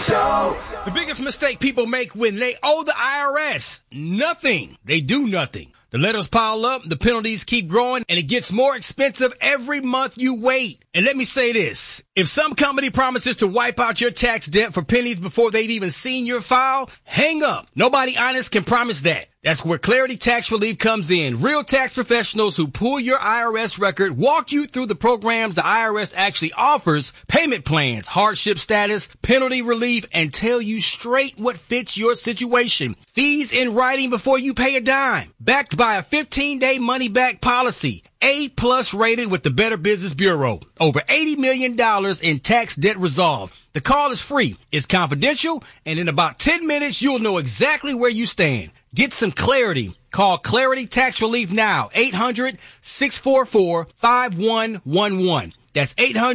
Show. The biggest mistake people make when they owe the IRS: nothing. They do nothing. The letters pile up, the penalties keep growing, and it gets more expensive every month you wait. And let me say this. If some company promises to wipe out your tax debt for pennies before they've even seen your file, hang up. Nobody honest can promise that. That's where Clarity Tax Relief comes in. Real tax professionals who pull your IRS record, walk you through the programs the IRS actually offers, payment plans, hardship status, penalty relief, and tell you straight what fits your situation. Fees in writing before you pay a dime. Backed by a 15-day money-back policy. A+ rated with the Better Business Bureau. Over $80 million in tax debt resolved. The call is free. It's confidential, and in about 10 minutes, you'll know exactly where you stand. Get some clarity. Call Clarity Tax Relief now. 800-644-5111. That's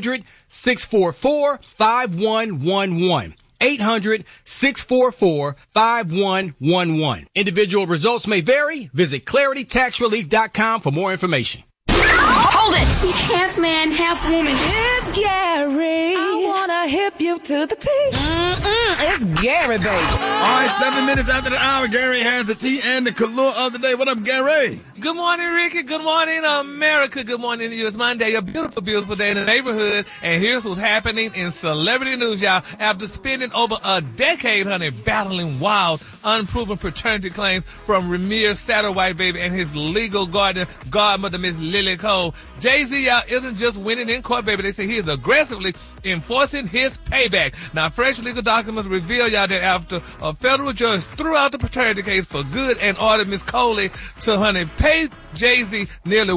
800-644-5111. 800-644-5111. Individual results may vary. Visit claritytaxrelief.com for more information. Hold it! He's half man, half woman. It's Gary. I wanna hip you to the T. It's Gary, baby. All right, 7 minutes after the hour, Gary has the tea and the color of the day. What up, Gary? Good morning, Ricky. Good morning, America. Good morning to you. It's Monday, a beautiful, beautiful day in the neighborhood. And here's what's happening in celebrity news, y'all. After spending over a decade, honey, battling wild, unproven paternity claims from Ramir Satterwhite, baby, and his legal godmother, Miss Lily Cole, Jay-Z, y'all, isn't just winning in court, baby. They say he is aggressively enforcing his payback. Now, fresh legal documents reveal, y'all, that after a federal judge threw out the paternity case for good and ordered Miss Coley to, honey, pay Jay-Z nearly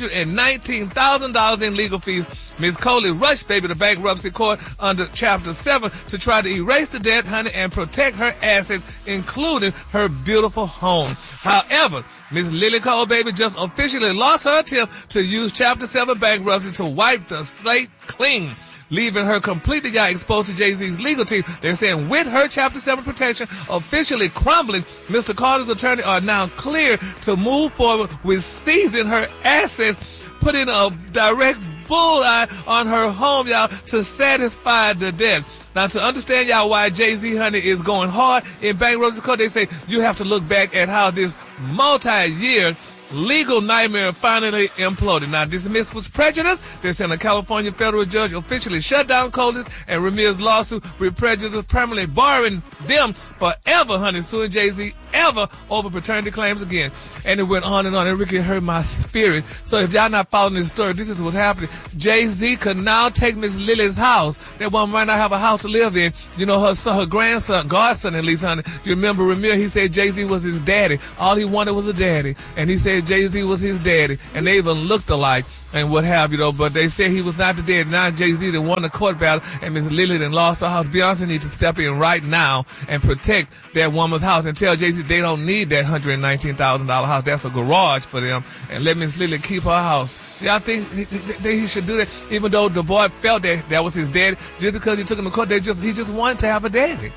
$119,000 in legal fees, Miss Coley rushed, baby, to bankruptcy court under Chapter 7 to try to erase the debt, honey, and protect her assets, including her beautiful home. However, Miss Lily Cole, baby, just officially lost her attempt to use Chapter 7 bankruptcy to wipe the slate clean, leaving her completely exposed to Jay-Z's legal team. They're saying with her Chapter 7 protection officially crumbling, Mr. Carter's attorney are now clear to move forward with seizing her assets, putting a direct bullseye on her home, y'all, to satisfy the debt. Now, to understand, y'all, why Jay-Z, honey, is going hard in bankruptcy court, they say you have to look back at how this multi-year legal nightmare finally imploded. Now, dismissed with prejudice, they're saying a California federal judge officially shut down Coldis and Ramir's lawsuit with prejudice, permanently barring them forever, honey, suing Jay-Z ever over paternity claims again. And it went on, and Ricky hurt my spirit. So if y'all not following this story, this is what's happening. Jay-Z could now take Miss Lily's house. That woman might not have a house to live in. You know, her grandson, godson at least, honey. You remember Ramir, he said Jay-Z was his daddy. All he wanted was a daddy. And he said Jay-Z was his daddy. And they even looked alike and what have you, though. But they said he was not the daddy. Now Jay-Z done won the court battle, and Miss Lily done lost her house. Beyonce needs to step in right now and protect that woman's house and tell Jay-Z they don't need that $119,000 house. That's a garage for them. And let Miss Lily keep her house. Y'all think he should do that? Even though the boy felt that was his daddy, just because he took him to court, he just wanted to have a daddy.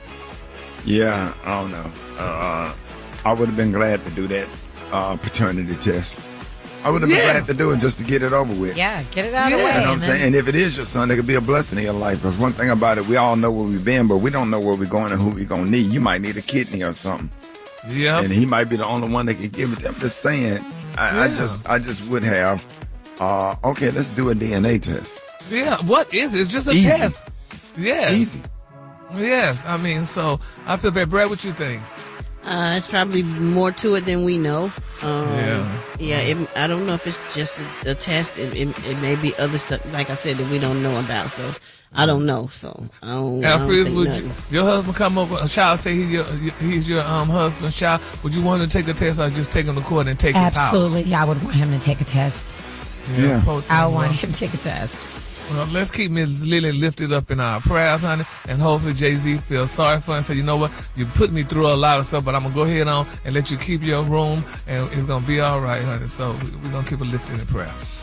Yeah, I don't know. I would have been glad to do that paternity test. I would have been glad to do it just to get it over with. Yeah, get it out of the way. You know what I'm saying? And if it is your son, it could be a blessing in your life. Because one thing about it, we all know where we've been, but we don't know where we're going and who we're going to need. You might need a kidney or something. Yeah. And he might be the only one that can give it to him. I'm just saying, I just would have, okay, let's do a DNA test. Yeah, what is it? It's just a test. Yeah. Easy. Yes, I mean, so I feel bad. Brad, what you think? It's probably more to it than we know. I don't know if it's just a test. It may be other stuff, like I said, that we don't know about. So I don't know. So I don't think nothing. Your husband come over, a child say he's your husband's child. Would you want him to take a test or just take him to court and take his house? Absolutely, I would want him to take a test. Yeah. I would want him to take a test. Well, let's keep Ms. Lily lifted up in our prayers, honey, and hopefully Jay-Z feels sorry for her and say, you know what, you put me through a lot of stuff, but I'm going to go ahead on and let you keep your room, and it's going to be all right, honey. So we're going to keep her lifted in prayer.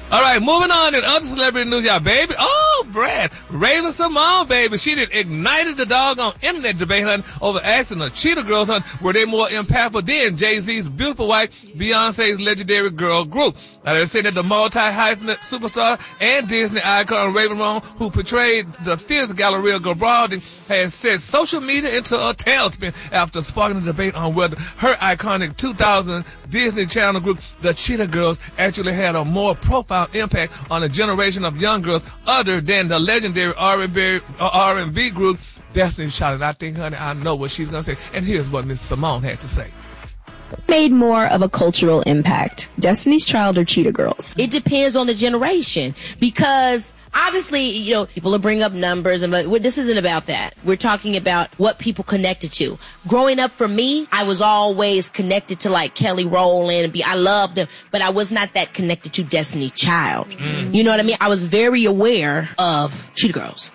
All right, moving on to other celebrity news, y'all, baby. Oh, Brad, Raven-Symoné, baby. She did ignited the doggone internet debate, honey, over asking the Cheetah Girls, honey, were they more impactful than Jay-Z's beautiful wife, Beyonce's legendary girl group. Now, they're saying that the multi-hyphenate superstar and Disney icon Raven-Symoné, who portrayed the fierce Galleria Garibaldi, has set social media into a tailspin after sparking a debate on whether her iconic 2000 Disney Channel group, the Cheetah Girls, actually had a more profound impact on a generation of young girls other than the legendary R&B group Destiny's Child. And I think, honey, I know what she's going to say. And here's what Miss Symoné had to say. Made more of a cultural impact, Destiny's Child or Cheetah Girls? It depends on the generation, because obviously, you know, people will bring up numbers, and but this isn't about that. We're talking about what people connected to. Growing up, for me, I was always connected to like Kelly Rowland and I loved them, but I was not that connected to Destiny Child. You know what I mean? I was very aware of Cheetah Girls.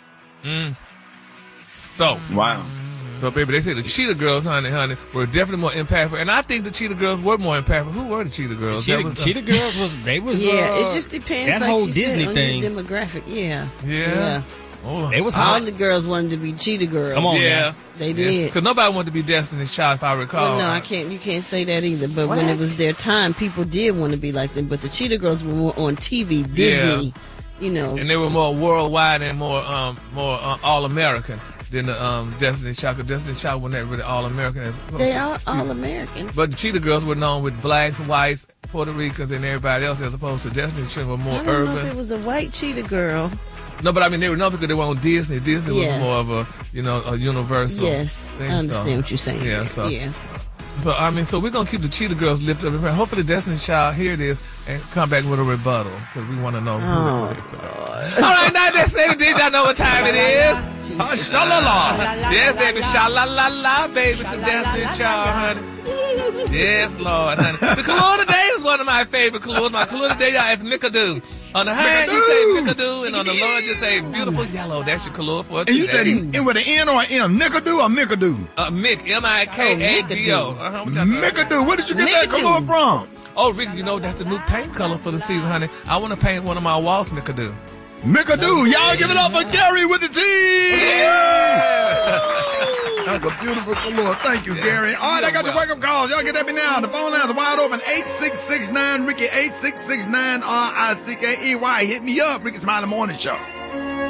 So, wow. So, baby, they say the Cheetah Girls, honey, were definitely more impactful. And I think the Cheetah Girls were more impactful. Who were the Cheetah Girls? Cheetah Girls was it just depends. That like whole she Disney said, thing. On your demographic, Yeah. Oh, they was all hot. the girls wanted to be Cheetah Girls. Come on, yeah. They did. Because nobody wanted to be Destiny's Child, if I recall. Well, no, I can't. You can't say that either. But when it was their time, people did want to be like them. But the Cheetah Girls were more on TV, Disney, you know. And they were more worldwide and more all-American than the Destiny's Child. Because Destiny's Child wasn't really all-American. They are all-American. But the Cheetah Girls were known with blacks, whites, Puerto Ricans, and everybody else, as opposed to Destiny's Child were more I don't urban. know if it was a white Cheetah Girl. No, but I mean, they were known because they were on Disney. Disney was more of a universal thing. I understand what you're saying. Yeah, yeah. So, I mean, we're going to keep the Cheetah Girls lifted up. Hopefully Destiny's Child hear this and come back with a rebuttal, because we want to know who they put. All right, now that's it. Did y'all know what time it is? Sha-la-la. Yes, baby. Sha-la-la-la, baby, to Destiny's Child, honey. Yes, Lord, honey. The color today is one of my favorite colors. My color today, y'all, is Mikadu. On the high end, you say Mikadu, and on the low end, you say beautiful yellow. That's your color for today. And you said it with an N or an M, Mikadu or Mikadu? Mick, M-I-K-A-D-O. Mikadu, where did you get that color from? Oh, Rick, you know, that's the new paint color for the season, honey. I want to paint one of my walls Mikadu. Mikadu, y'all give it up for Gary with the T. Yeah. That's a beautiful color. Thank you, Gary. All right, I got the wake-up calls. Y'all get at me now. The phone lines are wide open. 8669 Ricky, 8669 RICKEY. Hit me up. Ricky Smiley Morning Show.